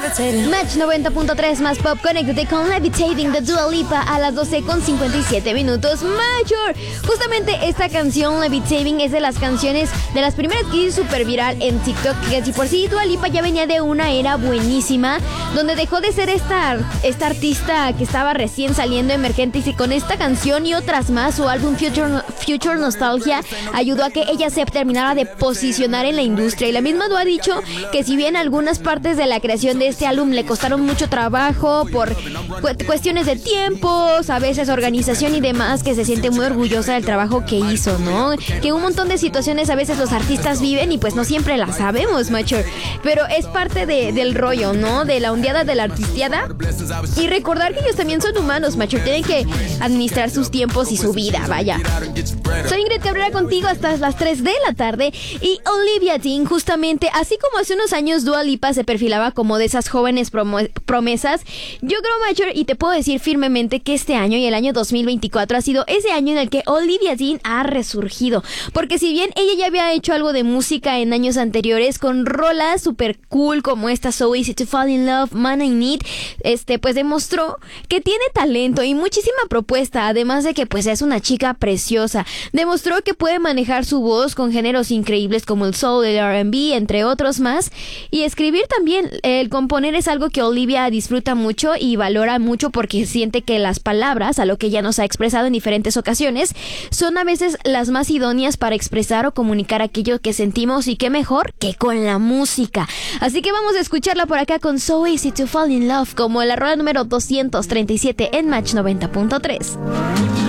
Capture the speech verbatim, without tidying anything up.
Match noventa punto tres más pop, conéctate con Levitating de Dua Lipa a las doce con cincuenta y siete minutos. Major. Justamente esta canción Levitating es de las canciones de las primeras que hizo súper viral en TikTok, que si por sí Dua Lipa ya venía de una era buenísima, donde dejó de ser esta, esta artista que estaba recién saliendo emergente, y con esta canción y otras más, su álbum Future, Future Nostalgia ayudó a que ella se terminara de posicionar en la industria. Y la misma Dua ha dicho que si bien algunas partes de la creación de este álbum le costaron mucho trabajo por cu- cuestiones de tiempos, a veces organización y demás, que se siente muy orgullosa del trabajo que hizo, ¿no? Que un montón de situaciones a veces los artistas viven y pues no siempre las sabemos, macho. Pero es parte de, del rollo, ¿no? De la ondeada de la artisteada. Y recordar que ellos también son humanos, macho. Tienen que administrar sus tiempos y su vida, vaya. Soy Ingrid Cabrera contigo hasta las tres de la tarde. Y Olivia Dean, justamente, así como hace unos años Dua Lipa se perfilaba como de esas jóvenes promo- promesas, yo creo, macho, y te puedo decir firmemente que este año y el año dos mil veinticuatro ha sido ese año en el que Olivia Dean ha resurgido. Porque si bien ella ya había hecho algo de música en años anteriores con rolas super cool como esta So Easy to Fall in Love, Man I Need, este, pues demostró que tiene talento y muchísima propuesta, además de que pues es una chica preciosa. Demostró que puede manejar su voz con géneros increíbles como el soul, el R and B, entre otros más. Y escribir también, el componer es algo que Olivia disfruta mucho y valora mucho, porque siente que las palabras, a lo que ella nos ha expresado en diferentes ocasiones, son a veces las más idóneas para expresar o comunicar aquello que sentimos, y qué mejor que con la música. Así que vamos a escucharla por acá con So Easy to Fall in Love, como la rola número doscientos treinta y siete en Match noventa punto tres.